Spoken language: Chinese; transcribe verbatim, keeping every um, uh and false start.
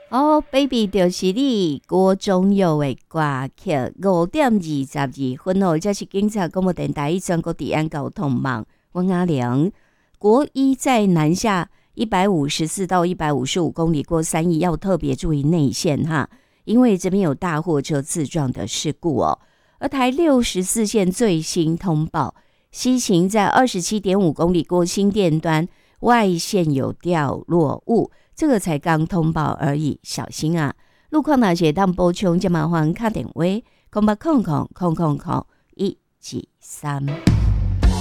哦 ，baby 就是你国中有的歌曲，五点二十二分哦，这是警察广播电台全国治安交通网，温阿良。国一在南下一百五十四到一百五十五公里过三义，要特别注意内线哈，因为这边有大货车自撞的事故哦。而台六十四线最新通报，西行在二十七点五公里过新店端外线有掉落物，这个才刚通报而已，小心啊！路况哪些当补充，就麻烦打电话空八空空空空空一几三。